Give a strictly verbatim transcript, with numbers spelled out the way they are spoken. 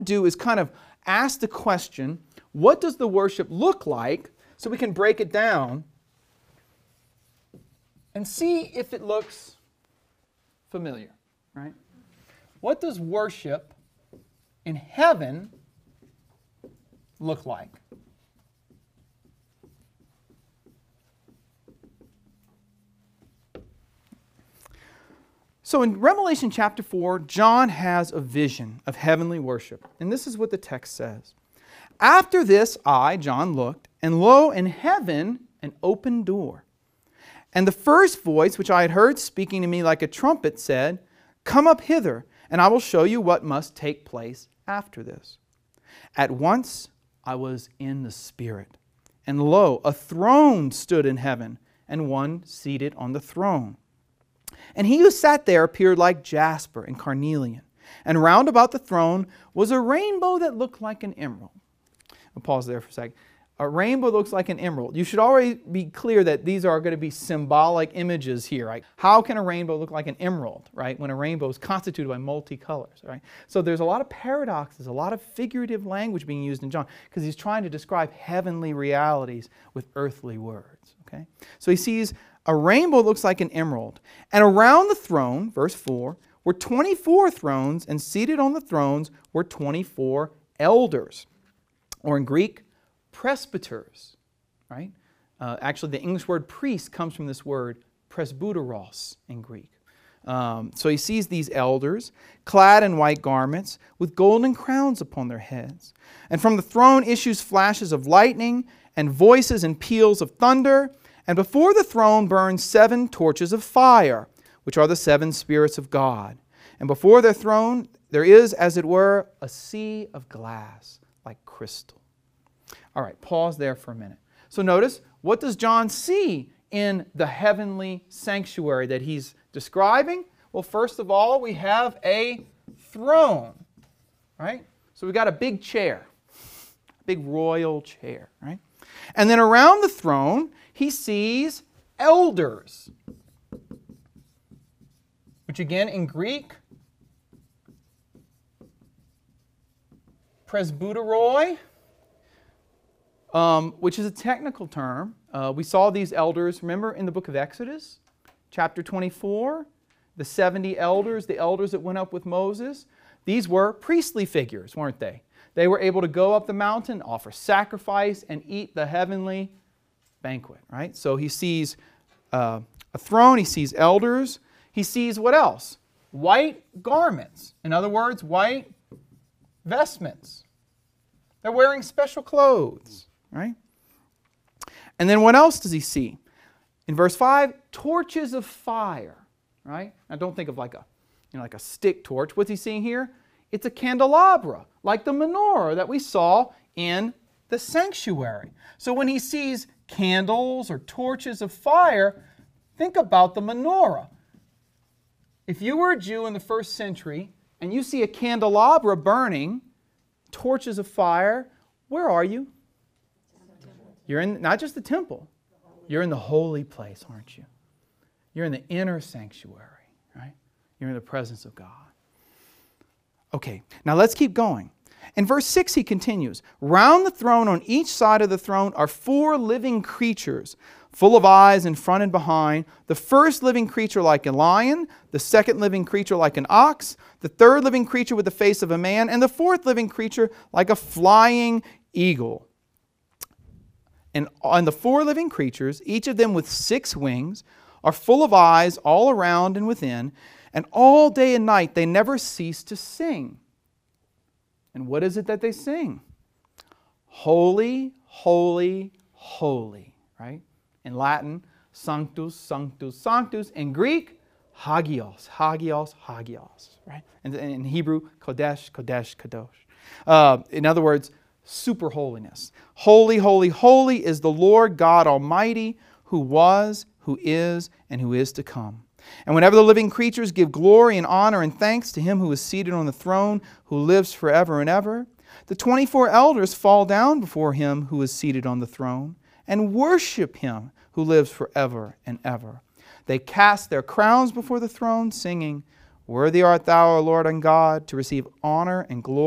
do is kind of ask the question, what does the worship look like, so we can break it down and see if it looks familiar, right? What does worship in heaven look like? So in Revelation chapter four, John has a vision of heavenly worship. And this is what the text says. After this, I, John, looked, and lo, in heaven, an open door. And the first voice which I had heard speaking to me like a trumpet said, Come up hither, and I will show you what must take place after this. At once I was in the Spirit, and lo, a throne stood in heaven, and one seated on the throne. And he who sat there appeared like jasper and carnelian, and round about the throne was a rainbow that looked like an emerald. I'll pause there for a second. A rainbow looks like an emerald. You should already be clear that these are going to be symbolic images here, right? How can a rainbow look like an emerald, right? When a rainbow is constituted by multicolors, right? So there's a lot of paradoxes, a lot of figurative language being used in John, because he's trying to describe heavenly realities with earthly words, okay? So he sees a rainbow looks like an emerald, and around the throne, verse four, were twenty-four thrones, and seated on the thrones were twenty-four elders, or in Greek, presbyters, right? Uh, actually, the English word priest comes from this word presbyteros in Greek. Um, so he sees these elders, clad in white garments, with golden crowns upon their heads. And from the throne issues flashes of lightning, and voices and peals of thunder. And before the throne burn seven torches of fire, which are the seven spirits of God. And before their throne there is, as it were, a sea of glass, like crystal. All right, pause there for a minute. So notice, what does John see in the heavenly sanctuary that he's describing? Well, first of all, we have a throne, right? So we've got a big chair, a big royal chair, right? And then around the throne, he sees elders, which again in Greek, presbyteroi, um, which is a technical term. Uh, we saw these elders, remember in the book of Exodus, chapter twenty-four, the seventy elders, the elders that went up with Moses. These were priestly figures, weren't they? They were able to go up the mountain, offer sacrifice, and eat the heavenly banquet, right? So he sees uh, a throne, he sees elders, he sees what else? White garments. In other words, white vestments. They're wearing special clothes, right? And then what else does he see? In verse five, torches of fire, right? Now don't think of like a, you know, like a stick torch. What's he seeing here? It's a candelabra, like the menorah that we saw in the sanctuary. So when he sees candles or torches of fire, think about the menorah. If you were a Jew in the first century and you see a candelabra burning, torches of fire, where are you? You're in not just the temple, you're in the holy place, aren't you? You're in the inner sanctuary, right? You're in the presence of God. Okay, now let's keep going. In verse six he continues, round the throne on each side of the throne are four living creatures, full of eyes in front and behind. The first living creature like a lion, the second living creature like an ox, the third living creature with the face of a man, and the fourth living creature like a flying eagle. And on the four living creatures, each of them with six wings, are full of eyes all around and within, and all day and night they never cease to sing. And what is it that they sing? Holy, holy, holy, right? In Latin, sanctus, sanctus, sanctus. In Greek, hagios, hagios, hagios, right? And in Hebrew, kodesh, kodesh, kadosh. Uh, in other words, super holiness. Holy, holy, holy is the Lord God Almighty, who was, who is, and who is to come. And whenever the living creatures give glory and honor and thanks to Him who is seated on the throne, who lives forever and ever, the twenty-four elders fall down before Him who is seated on the throne and worship Him who lives forever and ever. They cast their crowns before the throne, singing, Worthy art thou, O Lord and God, to receive honor and glory